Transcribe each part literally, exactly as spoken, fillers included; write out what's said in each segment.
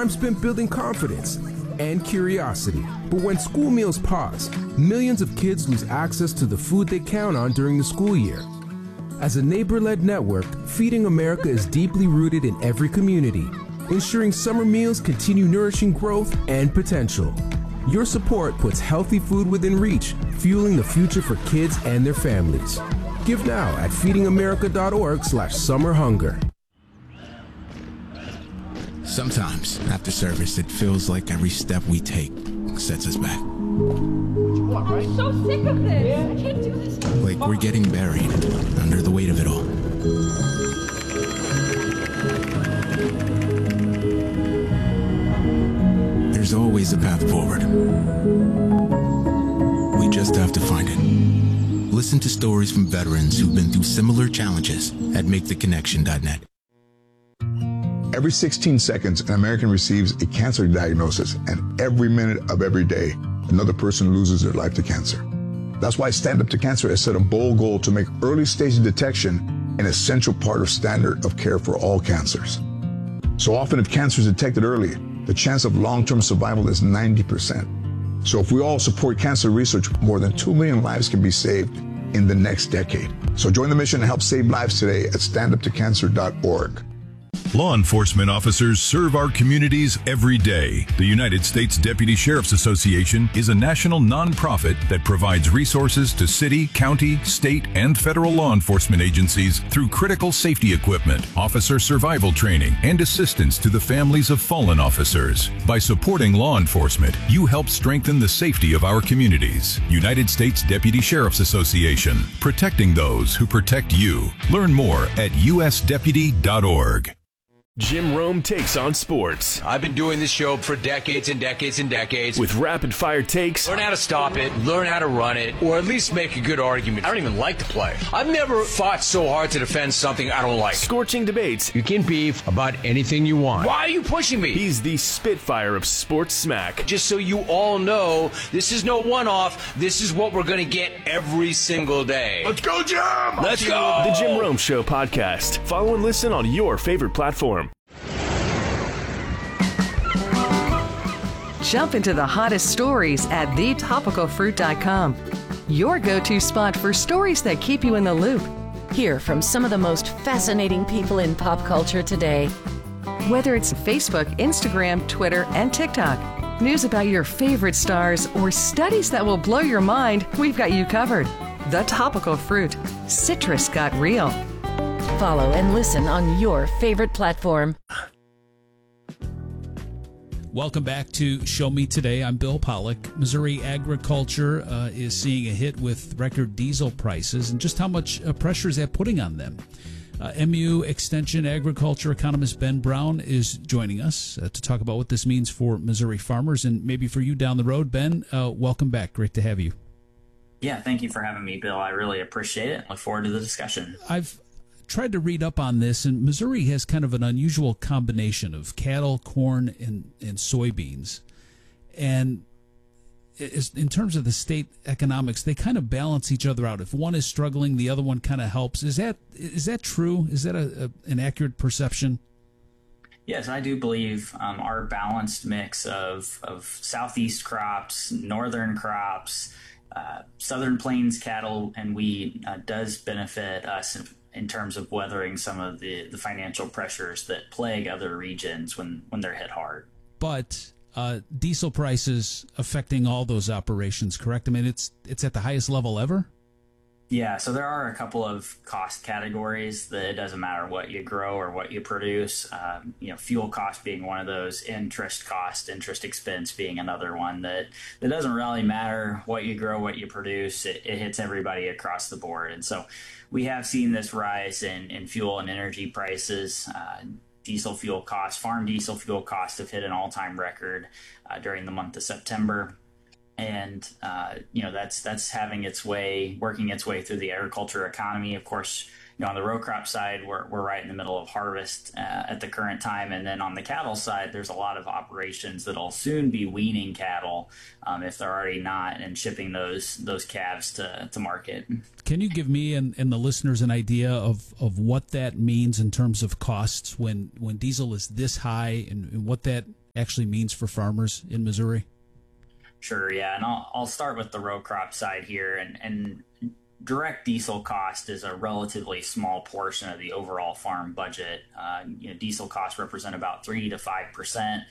time spent building confidence and curiosity. But when school meals pause, millions of kids lose access to the food they count on during the school year. As a neighbor-led network, Feeding America is deeply rooted in every community, ensuring summer meals continue nourishing growth and potential. Your support puts healthy food within reach, fueling the future for kids and their families. Give now at feedingamerica.org slash summer hunger. Sometimes, after service, it feels like every step we take sets us back. I'm so sick of this. Yeah. I can't do this. Like we're getting buried under the weight of it all. There's always a path forward. We just have to find it. Listen to stories from veterans who've been through similar challenges at make the connection dot net. Every sixteen seconds, an American receives a cancer diagnosis, and every minute of every day, another person loses their life to cancer. That's why Stand Up to Cancer has set a bold goal to make early stage detection an essential part of standard of care for all cancers. So often, if cancer is detected early, the chance of long-term survival is ninety percent. So if we all support cancer research, more than two million lives can be saved in the next decade. So join the mission to help save lives today at stand up to cancer dot org. Law enforcement officers serve our communities every day. The United States Deputy Sheriff's Association is a national nonprofit that provides resources to city, county, state, and federal law enforcement agencies through critical safety equipment, officer survival training, and assistance to the families of fallen officers. By supporting law enforcement, you help strengthen the safety of our communities. United States Deputy Sheriff's Association, protecting those who protect you. Learn more at u s deputy dot org. Jim Rome takes on sports. I've been doing this show for decades and decades and decades. With rapid-fire takes. Learn how to stop it, learn how to run it, or at least make a good argument. I don't even like to play. I've never fought so hard to defend something I don't like. Scorching debates. You can beef about anything you want. Why are you pushing me? He's the Spitfire of sports smack. Just so you all know, this is no one-off. This is what we're going to get every single day. Let's go, Jim! Let's go! The Jim Rome Show podcast. Follow and listen on your favorite platform. Jump into the hottest stories at the topical fruit dot com. Your go-to spot for stories that keep you in the loop. Hear from some of the most fascinating people in pop culture today. Whether it's Facebook, Instagram, Twitter, and TikTok, news about your favorite stars, or studies that will blow your mind, we've got you covered. The Topical Fruit. Citrus got real. Follow and listen on your favorite platform. Welcome back to Show Me Today. I'm Bill Pollock. Missouri agriculture uh, is seeing a hit with record diesel prices, and just how much uh, pressure is that putting on them? Uh, M U Extension agriculture economist Ben Brown is joining us uh, to talk about what this means for Missouri farmers and maybe for you down the road. Ben, uh, welcome back. Great to have you. Yeah, thank you for having me, Bill. I really appreciate it. Look forward to the discussion. I've tried to read up on this, and Missouri has kind of an unusual combination of cattle, corn, and, and soybeans. And in terms of the state economics, they kind of balance each other out. If one is struggling, the other one kind of helps. Is that is that true? Is that a, a, an accurate perception? Yes, I do believe um, our balanced mix of, of southeast crops, northern crops, uh, southern plains cattle, and wheat uh, does benefit us in, in terms of weathering some of the, the financial pressures that plague other regions when, when they're hit hard. But uh, diesel prices affecting all those operations, correct? I mean, it's it's at the highest level ever? Yeah, so there are a couple of cost categories that it doesn't matter what you grow or what you produce. Um, you know, fuel cost being one of those, interest cost, interest expense being another one that, that doesn't really matter what you grow, what you produce. It, it hits everybody across the board. And so we have seen this rise in, in fuel and energy prices. Uh, diesel fuel costs, farm diesel fuel costs have hit an all-time record uh, during the month of September. And, uh, you know, that's that's having its way, working its way through the agriculture economy. Of course, you know, on the row crop side, we're, we're right in the middle of harvest uh, at the current time. And then on the cattle side, there's a lot of operations that'll soon be weaning cattle um, if they're already not, and shipping those those calves to, to market. Can you give me and, and the listeners an idea of, of what that means in terms of costs when, when diesel is this high, and, and what that actually means for farmers in Missouri? Sure, yeah, and I'll, I'll start with the row crop side here, and, and direct diesel cost is a relatively small portion of the overall farm budget. Uh, you know, diesel costs represent about three to five percent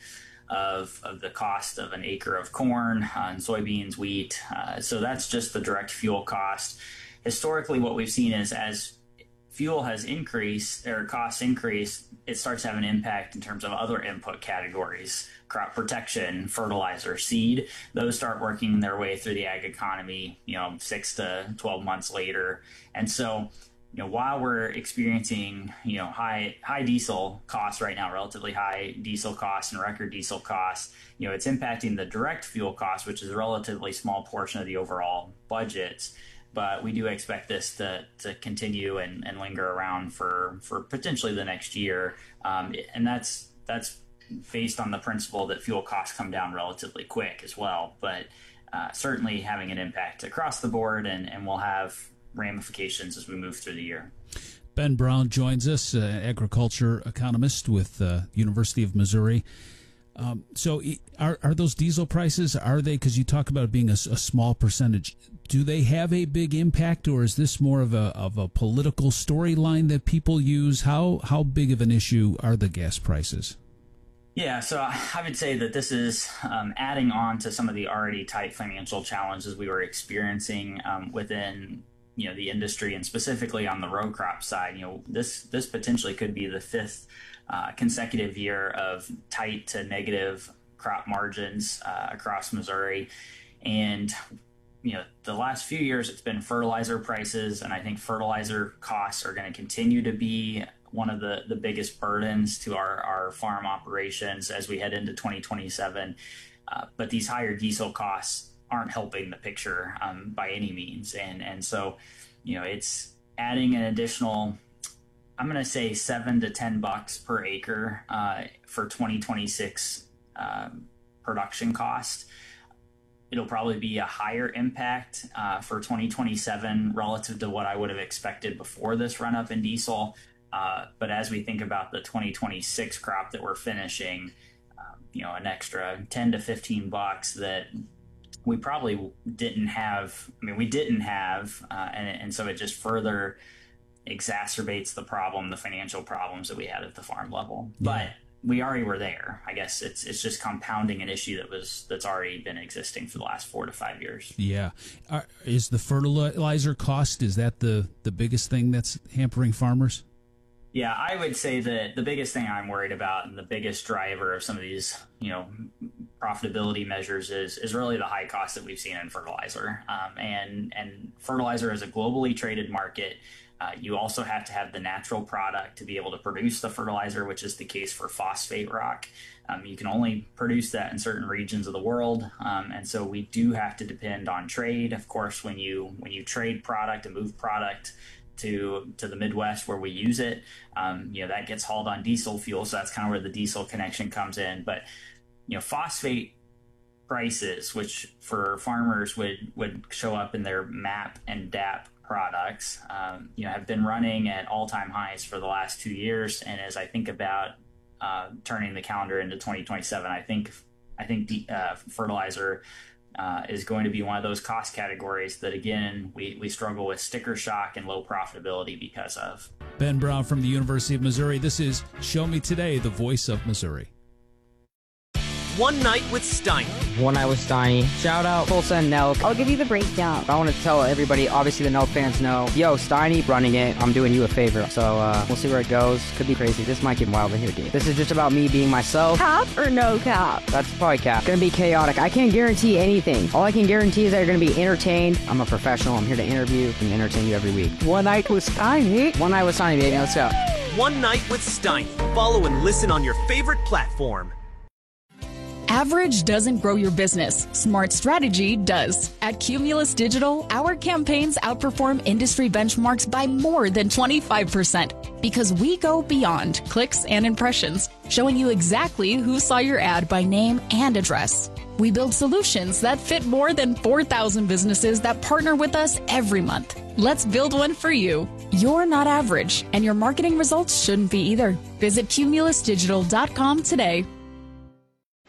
of of the cost of an acre of corn, uh, and soybeans, wheat. Uh, so that's just the direct fuel cost. Historically, what we've seen is as fuel has increased, or costs increase, it starts to have an impact in terms of other input categories, crop protection, fertilizer, seed. Those start working their way through the ag economy, you know, six to twelve months later. And so, you know, while we're experiencing, you know, high high diesel costs right now, relatively high diesel costs and record diesel costs, you know, it's impacting the direct fuel cost, which is a relatively small portion of the overall budgets. But we do expect this to, to continue and, and linger around for, for potentially the next year. Um, and that's that's based on the principle that fuel costs come down relatively quick as well. But uh, certainly having an impact across the board, and, and we'll have ramifications as we move through the year. Ben Brown joins us, uh, agriculture economist with uh, University of Missouri. Um, so are are those diesel prices, are they, because you talk about it being a, a small percentage, do they have a big impact, or is this more of a of a political storyline that people use? How how big of an issue are the gas prices? Yeah, so I would say that this is um, adding on to some of the already tight financial challenges we were experiencing um, within you know the industry, and specifically on the row crop side. You know, this this potentially could be the fifth Uh, consecutive year of tight to negative crop margins uh, across Missouri. And, you know, the last few years it's been fertilizer prices, and I think fertilizer costs are going to continue to be one of the, the biggest burdens to our, our farm operations as we head into twenty twenty-seven. Uh, but these higher diesel costs aren't helping the picture um, by any means. And, and so, you know, it's adding an additional, I'm going to say seven to ten bucks per acre uh, for twenty twenty-six um, production cost. It'll probably be a higher impact uh, for twenty twenty-seven relative to what I would have expected before this run up in diesel. Uh, but as we think about the twenty twenty-six crop that we're finishing, um, you know, an extra ten to fifteen bucks that we probably didn't have. I mean, we didn't have, uh, and, and so it just further exacerbates the problem, the financial problems that we had at the farm level. Yeah. But we already were there. I guess it's it's just compounding an issue that was that's already been existing for the last four to five years. Yeah, Are, is the fertilizer cost, is that the the biggest thing that's hampering farmers? Yeah, I would say that the biggest thing I'm worried about, and the biggest driver of some of these, you know, profitability measures is is really the high cost that we've seen in fertilizer. Um, and and fertilizer is a globally traded market. Uh, you also have to have the natural product to be able to produce the fertilizer, which is the case for phosphate rock. Um, you can only produce that in certain regions of the world, um, and so we do have to depend on trade. Of course, when you when you trade product and move product to to the Midwest where we use it, um, you know, that gets hauled on diesel fuel, so that's kind of where the diesel connection comes in. But you know, phosphate prices, which for farmers would would show up in their M A P and D A P products, um, you know, have been running at all-time highs for the last two years. And as I think about uh, turning the calendar into twenty twenty-seven, I think I think the, uh, fertilizer uh, is going to be one of those cost categories that, again, we, we struggle with sticker shock and low profitability because of. Ben Brown from the University of Missouri. This is Show Me Today, the voice of Missouri. One Night with Steiny. One Night with Steiny. Shout out Full Send Nelk. I'll give you the breakdown. I want to tell everybody, obviously the Nelk fans know, yo, Steiny running it. I'm doing you a favor. So uh, we'll see where it goes. Could be crazy. This might get wild in here, dude. This is just about me being myself. Cap or no cap? That's probably cap. Gonna be chaotic. I can't guarantee anything. All I can guarantee is that you're gonna be entertained. I'm a professional. I'm here to interview and entertain you every week. One Night with Steiny. One Night with Steiny, baby. Let's go. One Night with Steiny. Follow and listen on your favorite platform. Average doesn't grow your business. Smart strategy does. At Cumulus Digital, our campaigns outperform industry benchmarks by more than twenty-five percent because we go beyond clicks and impressions, showing you exactly who saw your ad by name and address. We build solutions that fit more than four thousand businesses that partner with us every month. Let's build one for you. You're not average, and your marketing results shouldn't be either. Visit cumulus digital dot com today.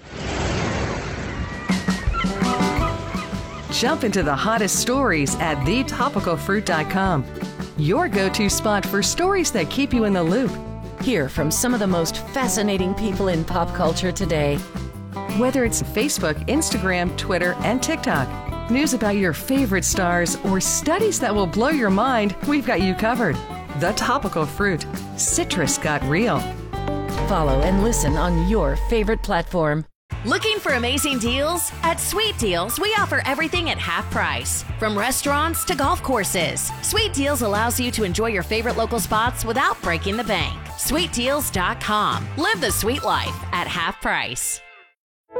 Jump into the hottest stories at the topical fruit dot com. Your go-to spot for stories that keep you in the loop. Hear from some of the most fascinating people in pop culture today. Whether it's Facebook, Instagram, Twitter, and TikTok, news about your favorite stars, or studies that will blow your mind, we've got you covered. The Topical Fruit. Citrus got real. Follow and listen on your favorite platform. Looking for amazing deals? At Sweet Deals, we offer everything at half price. From restaurants to golf courses, Sweet Deals allows you to enjoy your favorite local spots without breaking the bank. sweet deals dot com. Live the sweet life at half price.